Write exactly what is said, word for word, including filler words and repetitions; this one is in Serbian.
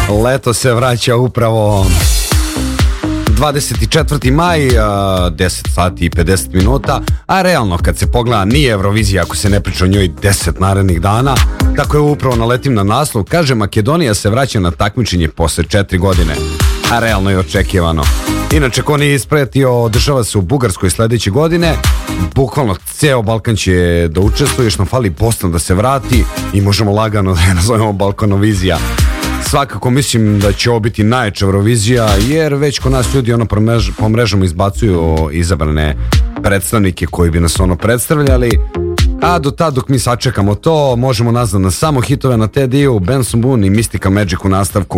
Leto se vraća upravo dvadeset četvrti maj, deset sati i pedeset minuta, a realno kad se pogleda nije Eurovizija ako se ne priča o njoj deset narednih dana. Tako je upravo naletim na naslov, kaže Makedonija se vraća na takmičenje posle četiri godine, a realno je očekivano. Inače, ko nije ispratio, održava se u Bugarskoj sledeće godine. Bukvalno ceo Balkan će da učestvuje, još nam fali Bosna da se vrati i možemo lagano da je nazovemo Balkanovizija. Svakako mislim da će ovo biti najjača Eurovizija, jer već kod nas ljudi ono po mrežama izbacuju izabrane predstavnike koji bi nas ono predstavljali. A do tad dok mi sačekamo to, možemo nazvat na samo hitove na T D-u, Benson Boone i Mystical Magic u nastavku.